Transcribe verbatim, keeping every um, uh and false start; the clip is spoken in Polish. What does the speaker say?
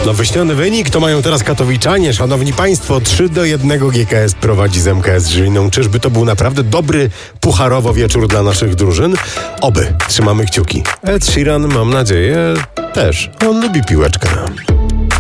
No wyśniony wynik to mają teraz katowiczanie. Szanowni Państwo, trzy do jednego G K S prowadzi z M K S Żyliną. Czyżby to był naprawdę dobry pucharowo wieczór dla naszych drużyn? Oby. Trzymamy kciuki. Ed Sheeran, mam nadzieję, też. On lubi piłeczkę.